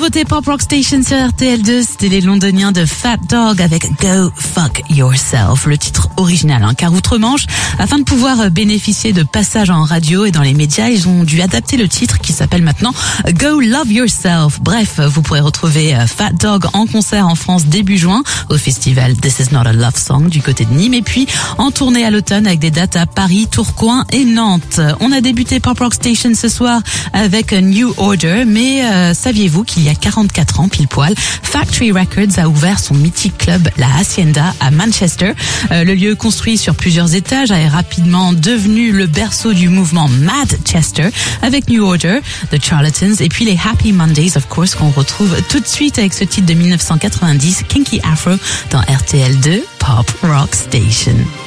Nouveauté Pop Rock Station sur RTL2, c'était les Londoniens de Fat Dog avec Go Fuck Yourself, le titre original, car outre-Manche, afin de pouvoir bénéficier de passages en radio et dans les médias, ils ont dû adapter le titre qui s'appelle maintenant Go Love Yourself. Bref, vous pourrez retrouver Fat Dog en concert en France début juin au festival This Is Not a Love Song du côté de Nîmes, et puis en tournée à l'automne avec des dates à Paris, Tourcoing et Nantes. On a débuté Pop Rock Station ce soir avec New Order, mais saviez-vous qu'il y a 44 ans pile poil, Factory Records a ouvert son mythique club, la Hacienda, à Manchester. Le lieu construit sur plusieurs étages est rapidement devenu le berceau du mouvement Madchester avec New Order, The Charlatans et puis les Happy Mondays, of course, qu'on retrouve tout de suite avec ce titre de 1990, Kinky Afro, dans RTL2 Pop Rock Station.